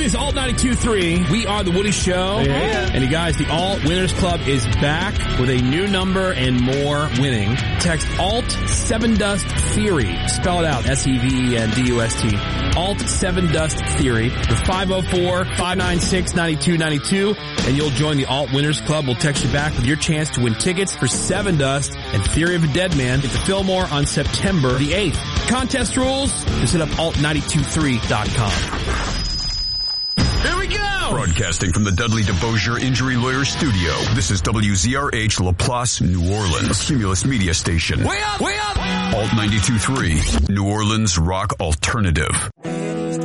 is Alt 92.3. We are the Woody Show. Yeah. And you guys, the Alt Winners Club is back with a new number and more winning. Text Alt 7 Dust Theory. Spell it out. SEVENDUST. Alt 7 Dust Theory. The 504-596-9292. And you'll join the Alt Winners Club. We'll text you back with your chance to win tickets for 7 Dust and Theory of a Dead Man at the Fillmore on September the 8th. Contest rules, just hit up alt923.com. Here we go! Broadcasting from the Dudley DeBosier Injury Lawyer Studio, this is WZRH LaPlace, New Orleans, a Cumulus media station. Way up! Way up! Alt 92.3, New Orleans Rock Alternative.